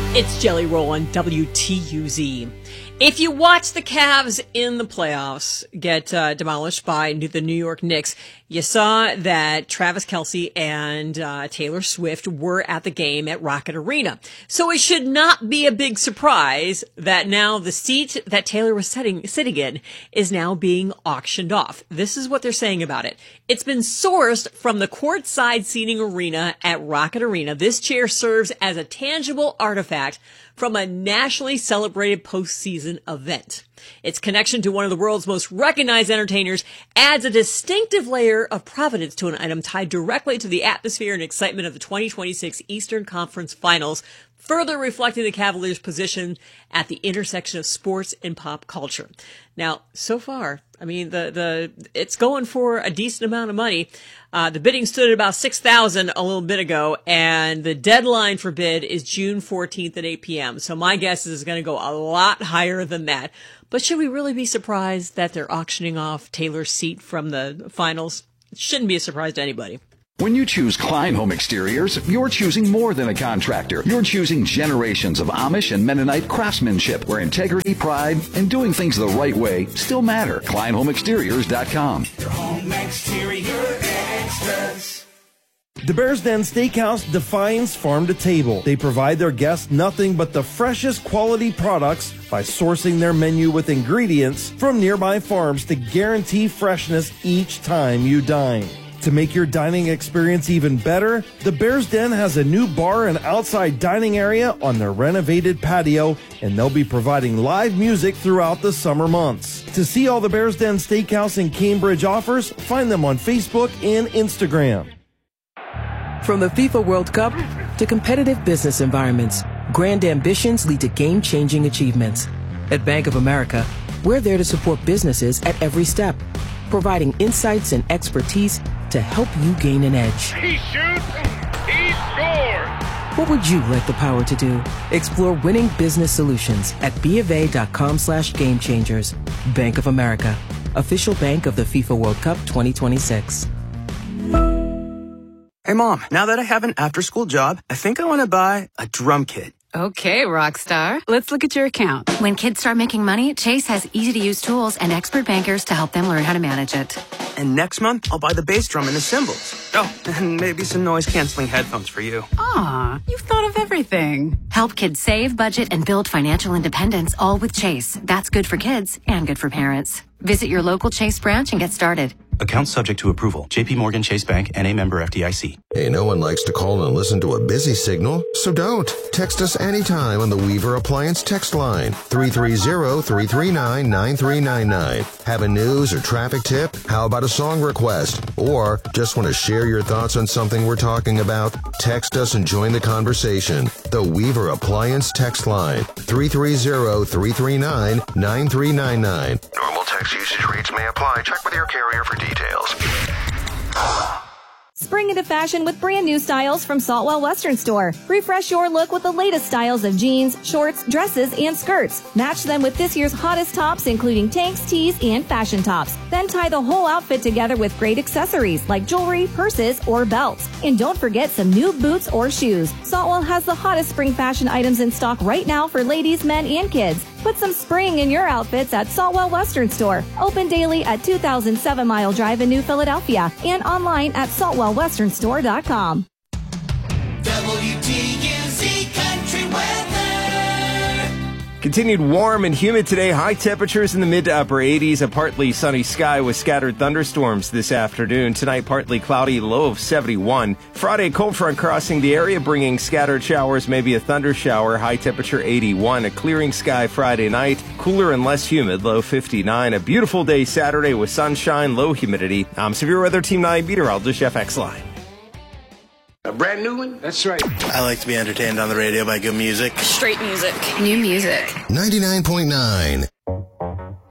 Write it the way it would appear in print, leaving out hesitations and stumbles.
It's Jelly Roll on WTUZ. If you watch the Cavs in the playoffs get demolished by the New York Knicks, you saw that Travis Kelce and Taylor Swift were at the game at Rocket Arena. So it should not be a big surprise that now the seat that Taylor was sitting in is now being auctioned off. This is what they're saying about it. It's been sourced from the courtside seating arena at Rocket Arena. This chair serves as a tangible artifact from a nationally celebrated postseason event. Its connection to one of the world's most recognized entertainers adds a distinctive layer of provenance to an item tied directly to the atmosphere and excitement of the 2026 Eastern Conference Finals, further reflecting the Cavaliers' position at the intersection of sports and pop culture. Now, so far, I mean, it's going for a decent amount of money. The bidding stood at about $6,000 a little bit ago, and the deadline for bid is June 14th at 8 p.m. So my guess is it's going to go a lot higher than that. But should we really be surprised that they're auctioning off Taylor's seat from the finals? It shouldn't be a surprise to anybody. When you choose Klein Home Exteriors, you're choosing more than a contractor. You're choosing generations of Amish and Mennonite craftsmanship where integrity, pride, and doing things the right way still matter. KleinHomeExteriors.com. Your home exterior extras. The Bears Den Steakhouse defines farm to table. They provide their guests nothing but the freshest quality products by sourcing their menu with ingredients from nearby farms to guarantee freshness each time you dine. To make your dining experience even better, the Bears Den has a new bar and outside dining area on their renovated patio, and they'll be providing live music throughout the summer months. To see all the Bears Den Steakhouse in Cambridge offers, find them on Facebook and Instagram. From the FIFA World Cup to competitive business environments, grand ambitions lead to game-changing achievements. At Bank of America, we're there to support businesses at every step, providing insights and expertise to help you gain an edge. He shoots, he scores! What would you like the power to do? Explore winning business solutions at BofA.com/gamechangers. Bank of America, official bank of the FIFA World Cup 2026. Hey, Mom, now that I have an after-school job, I think I want to buy a drum kit. Okay, Rockstar. Let's look at your account. When kids start making money, Chase has easy-to-use tools and expert bankers to help them learn how to manage it. And next month, I'll buy the bass drum and the cymbals. Oh, and maybe some noise-canceling headphones for you. Aw, you've thought of everything. Help kids save, budget, and build financial independence, all with Chase. That's good for kids and good for parents. Visit your local Chase branch and get started. Account subject to approval. J.P. Morgan Chase Bank, N.A. member FDIC. Hey, no one likes to call and listen to a busy signal, so don't. Text us anytime on the Weaver Appliance text line, 330-339-9399. Have a news or traffic tip? How about a song request? Or just want to share your thoughts on something we're talking about? Text us and join the conversation. The Weaver Appliance text line, 330-339-9399. Normal text usage rates may apply. Check with your carrier for details. Spring into fashion with brand new styles from Saltwell Western Store. Refresh your look with the latest styles of jeans, shorts, dresses, and skirts. Match them with this year's hottest tops, including tanks, tees, and fashion tops. Then tie the whole outfit together with great accessories like jewelry, purses, or belts. And don't forget some new boots or shoes. Saltwell has the hottest spring fashion items in stock right now for ladies, men, and kids. Put some spring in your outfits at Saltwell Western Store. Open daily at 2007 Mile Drive in New Philadelphia and online at saltwellwesternstore.com. WTUZ Country Weather. Continued warm and humid today. High temperatures in the mid to upper 80s. A partly sunny sky with scattered thunderstorms this afternoon. Tonight, partly cloudy, low of 71. Friday, cold front crossing the area, bringing scattered showers, maybe a thunder shower. High temperature 81. A clearing sky Friday night. Cooler and less humid, low 59. A beautiful day Saturday with sunshine, low humidity. I'm Severe Weather Team 9 meteorologist Jeff Exline. A brand new one? That's right. I like to be entertained on the radio by good music. Straight music. New music. 99.9